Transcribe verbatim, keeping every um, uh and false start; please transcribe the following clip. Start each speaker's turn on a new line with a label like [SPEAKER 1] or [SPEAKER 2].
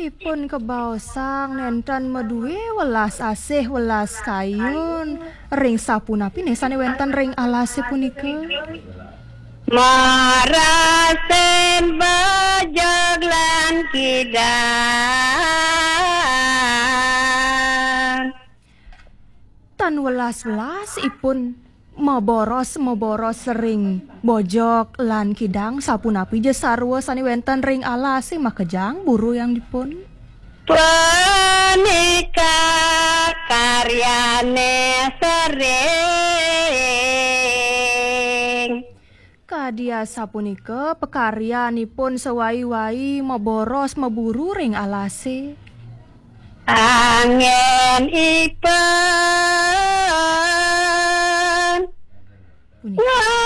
[SPEAKER 1] ipun kebaosang nenten meduwe welas asih welas kayun ring sapunapi nesane wenten ring alase punika
[SPEAKER 2] marasen bajag lan kidang
[SPEAKER 1] tan welas-welas ipun Maboros maboros sering bojok lan kidang sapunapi je sarwa sani wenten ring alase makejang buru yang dipun
[SPEAKER 2] Punika karyane sering
[SPEAKER 1] kadia sapunika pekaryanipun sewai-wai maboros maburu ring alase
[SPEAKER 2] angin ipun
[SPEAKER 1] punika